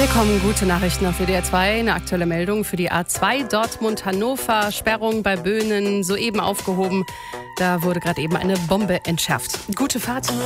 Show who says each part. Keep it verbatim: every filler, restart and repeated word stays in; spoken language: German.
Speaker 1: Willkommen, gute Nachrichten auf W D R zwei. Eine aktuelle Meldung für die A zwei Dortmund-Hannover. Sperrung bei Böhnen soeben aufgehoben. Da wurde gerade eben eine Bombe entschärft. Gute Fahrt.